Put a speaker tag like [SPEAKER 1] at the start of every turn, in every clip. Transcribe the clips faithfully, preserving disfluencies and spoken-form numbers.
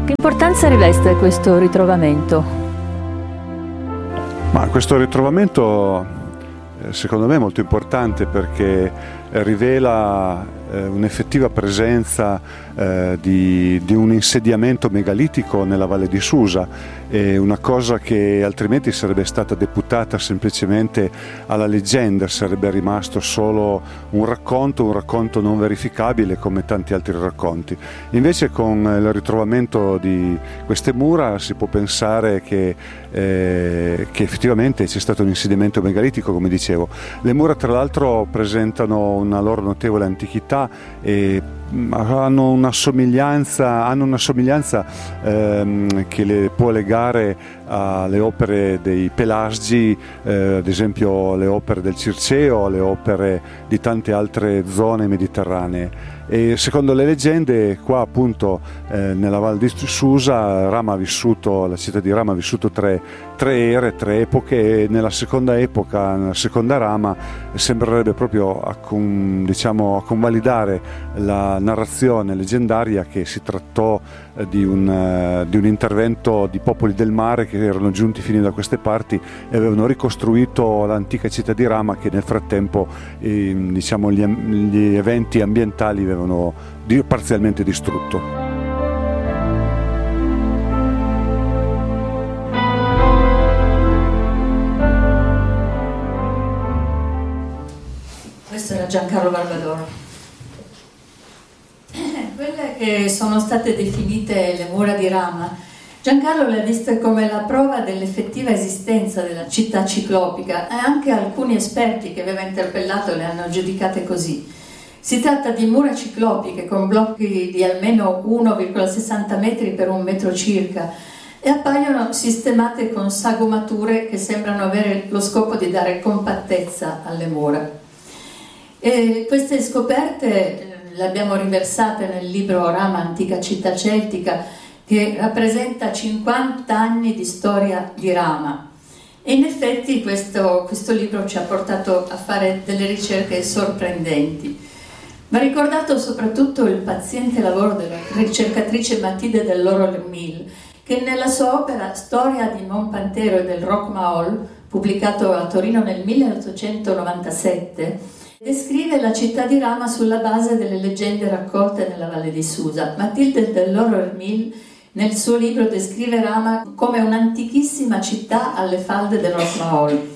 [SPEAKER 1] Che importanza riveste questo ritrovamento?
[SPEAKER 2] Ma questo ritrovamento secondo me è molto importante perché rivela eh, un'effettiva presenza eh, di, di un insediamento megalitico nella Valle di Susa, è una cosa che altrimenti sarebbe stata deputata semplicemente alla leggenda, sarebbe rimasto solo un racconto, un racconto non verificabile come tanti altri racconti. Invece con il ritrovamento di queste mura si può pensare che, eh, che effettivamente c'è stato un insediamento megalitico, come dicevo. Le mura tra l'altro presentano una loro notevole antichità e hanno una somiglianza, hanno una somiglianza ehm, che le può legare alle opere dei Pelasgi, eh, ad esempio le opere del Circeo, le opere di tante altre zone mediterranee. E secondo le leggende qua appunto eh, nella Val di Susa Rama ha vissuto, la città di Rama ha vissuto tre, tre ere, tre epoche, e nella seconda epoca, nella seconda Rama, sembrerebbe proprio a, con, diciamo, a convalidare la narrazione leggendaria che si trattò eh, di, un, eh, di un intervento di popoli del mare che erano giunti fino da queste parti e avevano ricostruito l'antica città di Rama, che nel frattempo eh, diciamo, gli, gli eventi ambientali avevano di, parzialmente distrutto.
[SPEAKER 3] Questo era Giancarlo Barbadoro. Quelle che sono state definite le mura di Rama, Giancarlo le ha viste come la prova dell'effettiva esistenza della città ciclopica, e anche alcuni esperti che aveva interpellato le hanno giudicate così. Si tratta di mura ciclopiche con blocchi di almeno uno virgola sessanta metri per un metro circa e appaiono sistemate con sagomature che sembrano avere lo scopo di dare compattezza alle mura. E queste scoperte le abbiamo riversate nel libro Rama, antica città celtica, che rappresenta cinquanta anni di storia di Rama. E in effetti questo, questo libro ci ha portato a fare delle ricerche sorprendenti. Va ricordato soprattutto il paziente lavoro della ricercatrice Matilde Delorme-Mille, che nella sua opera Storia di Montpantero e del Roc Mahol, pubblicato a Torino nel milleottocentonovantasette, descrive la città di Rama sulla base delle leggende raccolte nella Valle di Susa. Matilde Delorme-Mille nel suo libro descrive Rama come un'antichissima città alle falde del Roc Mahol.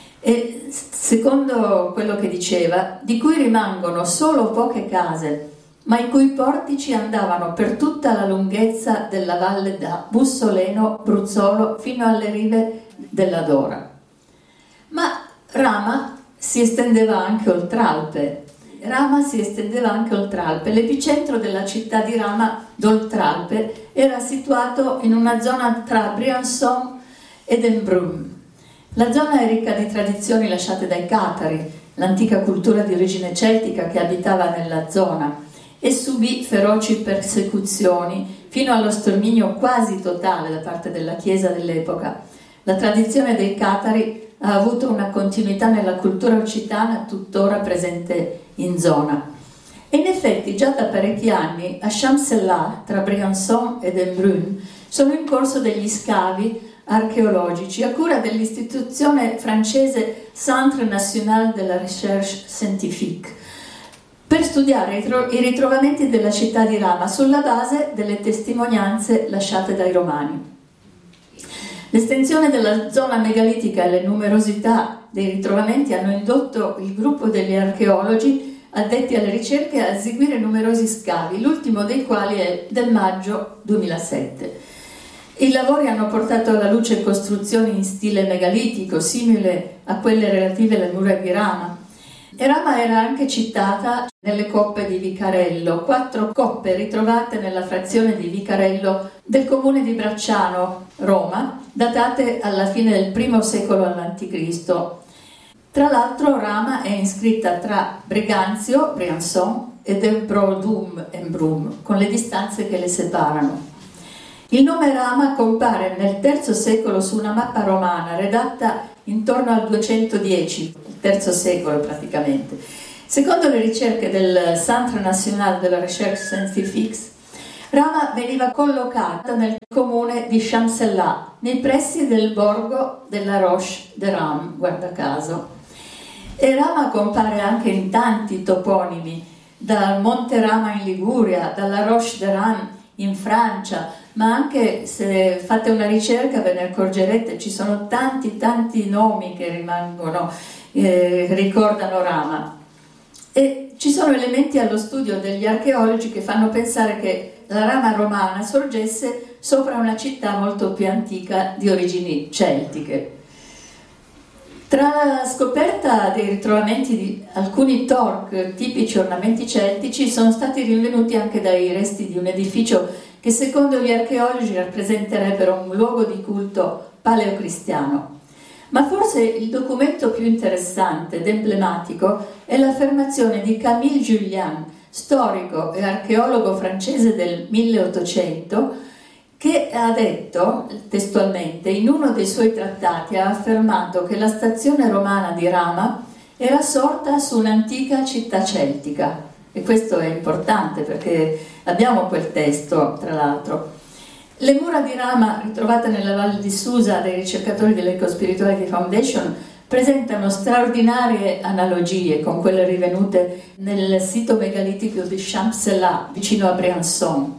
[SPEAKER 3] E secondo quello che diceva, di cui rimangono solo poche case, ma i cui portici andavano per tutta la lunghezza della valle da Bussoleno, Bruzzolo, fino alle rive della Dora. Ma Rama si estendeva anche oltralpe. Rama si estendeva anche oltralpe. L'epicentro della città di Rama d'Oltralpe era situato in una zona tra Briançon ed Embrun. La zona è ricca di tradizioni lasciate dai catari, l'antica cultura di origine celtica che abitava nella zona, e subì feroci persecuzioni fino allo sterminio quasi totale da parte della Chiesa dell'epoca. La tradizione dei catari ha avuto una continuità nella cultura occitana tuttora presente in zona. E in effetti già da parecchi anni a Champs-Élysées, tra Briançon ed Embrun, sono in corso degli scavi archeologici a cura dell'istituzione francese Centre National de la Recherche Scientifique per studiare i ritrovamenti della città di Rama sulla base delle testimonianze lasciate dai romani. L'estensione della zona megalitica e le numerosità dei ritrovamenti hanno indotto il gruppo degli archeologi addetti alle ricerche a eseguire numerosi scavi, l'ultimo dei quali è del maggio duemilasette. I lavori hanno portato alla luce costruzioni in stile megalitico, simile a quelle relative alle mura di Rama. E Rama era anche citata nelle coppe di Vicarello, quattro coppe ritrovate nella frazione di Vicarello del comune di Bracciano, Roma, datate alla fine del primo secolo all'Anticristo. Tra l'altro Rama è iscritta tra Breganzio, Briançon, ed Embrun, Embrun, con le distanze che le separano. Il nome Rama compare nel terzo secolo su una mappa romana redatta intorno al duecentodieci, il terzo secolo praticamente. Secondo le ricerche del Centre National de la Recherche Scientifique, Rama veniva collocata nel comune di Chamsellat, nei pressi del borgo della Roche de Rame, guarda caso. E Rama compare anche in tanti toponimi, dal Monte Rama in Liguria, dalla Roche de Rame in Francia, ma anche se fate una ricerca ve ne accorgerete, ci sono tanti tanti nomi che rimangono, eh, ricordano Rama. E ci sono elementi allo studio degli archeologi che fanno pensare che la Rama romana sorgesse sopra una città molto più antica di origini celtiche. Tra la scoperta dei ritrovamenti di alcuni torc, tipici ornamenti celtici, sono stati rinvenuti anche dai resti di un edificio che secondo gli archeologi rappresenterebbero un luogo di culto paleocristiano. Ma forse il documento più interessante ed emblematico è l'affermazione di Camille Jullian, storico e archeologo francese del milleottocento, che ha detto testualmente, in uno dei suoi trattati ha affermato che la stazione romana di Rama era sorta su un'antica città celtica. E questo è importante perché abbiamo quel testo, tra l'altro. Le mura di Rama, ritrovate nella Valle di Susa dai ricercatori dell'Eco Spirituality Foundation, presentano straordinarie analogie con quelle rivenute nel sito megalitico di Chamsellat, vicino a Briançon.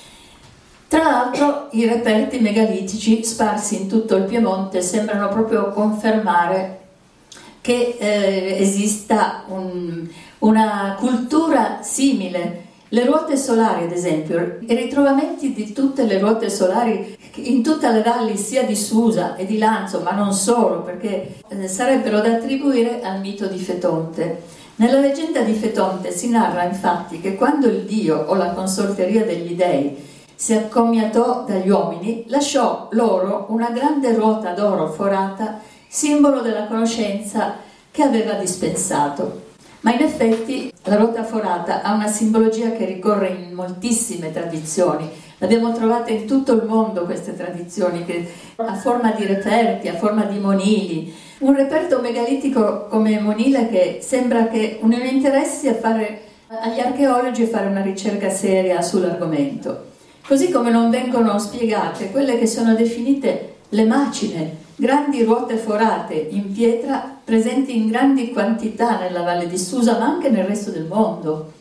[SPEAKER 3] Tra l'altro, i reperti megalitici sparsi in tutto il Piemonte sembrano proprio confermare che eh, esista un, una cultura simile. Le ruote solari, ad esempio, i ritrovamenti di tutte le ruote solari in tutte le valli sia di Susa e di Lanzo, ma non solo, perché eh, sarebbero da attribuire al mito di Fetonte. Nella leggenda di Fetonte si narra infatti che quando il dio o la consorteria degli dei si accomiatò dagli uomini, lasciò loro una grande ruota d'oro forata, simbolo della conoscenza che aveva dispensato. Ma in effetti la ruota forata ha una simbologia che ricorre in moltissime tradizioni. L'abbiamo trovata in tutto il mondo, queste tradizioni, che a forma di reperti, a forma di monili. Un reperto megalitico come monile che sembra che non interessi a fare, agli archeologi a fare una ricerca seria sull'argomento. Così come non vengono spiegate quelle che sono definite le macine, grandi ruote forate in pietra presenti in grandi quantità nella Valle di Susa, ma anche nel resto del mondo.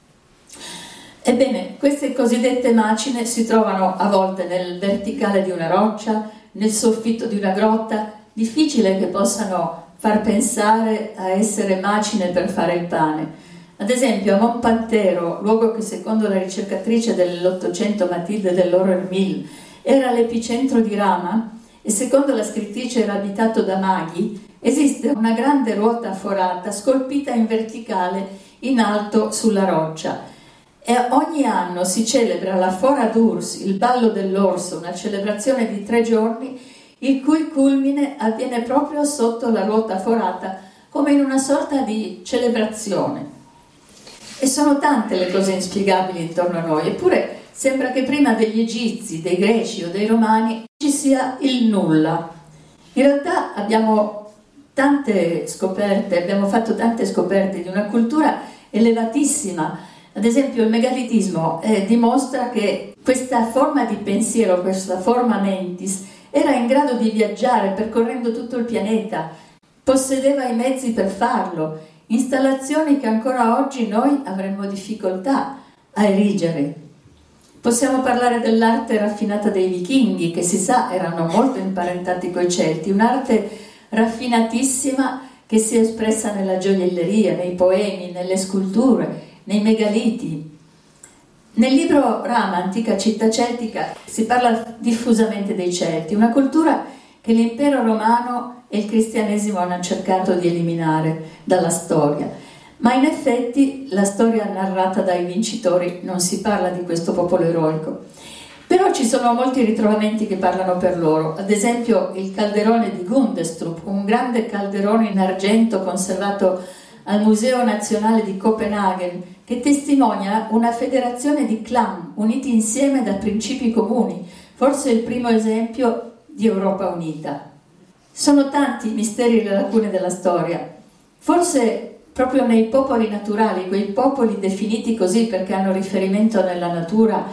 [SPEAKER 3] Ebbene, queste cosiddette macine si trovano a volte nel verticale di una roccia, nel soffitto di una grotta, difficile che possano far pensare a essere macine per fare il pane. Ad esempio a Montpantero, luogo che secondo la ricercatrice dell'Ottocento Matilde Deloro-Hermil era l'epicentro di Rama e secondo la scrittrice era abitato da maghi, esiste una grande ruota forata scolpita in verticale in alto sulla roccia e ogni anno si celebra la Fora d'Urs, il ballo dell'orso, una celebrazione di tre giorni il cui culmine avviene proprio sotto la ruota forata come in una sorta di celebrazione. E sono tante le cose inspiegabili intorno a noi, eppure sembra che prima degli egizi, dei greci o dei romani ci sia il nulla. In realtà abbiamo tante scoperte, abbiamo fatto tante scoperte di una cultura elevatissima. Ad esempio il megalitismo eh, dimostra che questa forma di pensiero, questa forma mentis, era in grado di viaggiare percorrendo tutto il pianeta, possedeva i mezzi per farlo, installazioni che ancora oggi noi avremmo difficoltà a erigere. Possiamo parlare dell'arte raffinata dei vichinghi, che si sa erano molto imparentati coi Celti, un'arte raffinatissima che si è espressa nella gioielleria, nei poemi, nelle sculture, nei megaliti. Nel libro Rama, Antica città celtica, si parla diffusamente dei Celti, una cultura che l'impero romano e il cristianesimo hanno cercato di eliminare dalla storia. Ma in effetti la storia narrata dai vincitori non si parla di questo popolo eroico. Però ci sono molti ritrovamenti che parlano per loro, ad esempio il calderone di Gundestrup, un grande calderone in argento conservato al Museo Nazionale di Copenaghen, che testimonia una federazione di clan uniti insieme da principi comuni, forse il primo esempio di Europa unita. Sono tanti i misteri e le lacune della storia. Forse proprio nei popoli naturali, quei popoli definiti così perché hanno riferimento nella natura,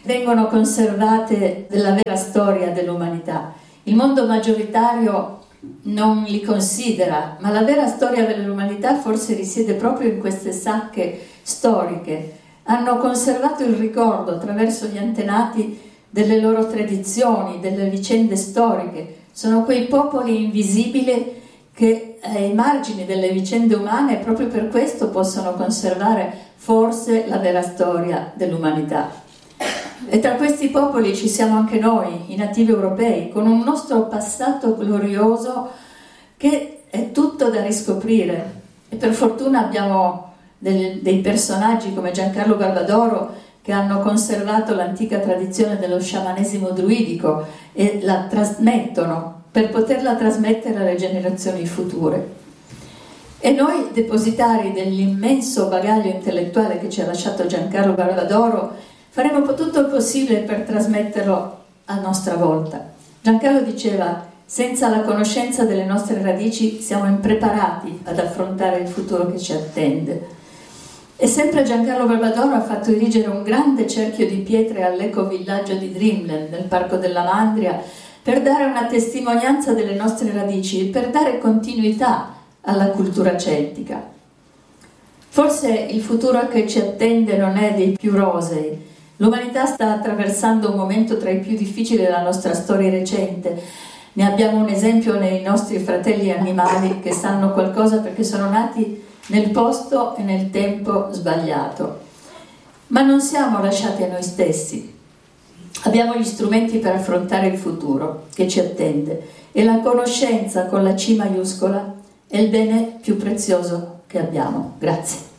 [SPEAKER 3] vengono conservate della vera storia dell'umanità. Il mondo maggioritario non li considera, ma la vera storia dell'umanità forse risiede proprio in queste sacche storiche. Hanno conservato il ricordo attraverso gli antenati delle loro tradizioni, delle vicende storiche. Sono quei popoli invisibili che ai margini delle vicende umane proprio per questo possono conservare forse la vera storia dell'umanità. E tra questi popoli ci siamo anche noi, i nativi europei, con un nostro passato glorioso che è tutto da riscoprire. E per fortuna abbiamo dei, dei personaggi come Giancarlo Barbadoro che hanno conservato l'antica tradizione dello sciamanesimo druidico e la trasmettono per poterla trasmettere alle generazioni future. E noi, depositari dell'immenso bagaglio intellettuale che ci ha lasciato Giancarlo Barbadoro, faremo tutto il possibile per trasmetterlo a nostra volta. Giancarlo diceva: senza la conoscenza delle nostre radici siamo impreparati ad affrontare il futuro che ci attende. E sempre Giancarlo Barbadoro ha fatto erigere un grande cerchio di pietre all'ecovillaggio di Dreamland, nel Parco della Mandria, per dare una testimonianza delle nostre radici, per dare continuità alla cultura celtica. Forse il futuro che ci attende non è dei più rosei. L'umanità sta attraversando un momento tra i più difficili della nostra storia recente. Ne abbiamo un esempio nei nostri fratelli animali che sanno qualcosa perché sono nati nel posto e nel tempo sbagliato. Ma non siamo lasciati a noi stessi. Abbiamo gli strumenti per affrontare il futuro che ci attende e la conoscenza con la C maiuscola è il bene più prezioso che abbiamo. Grazie.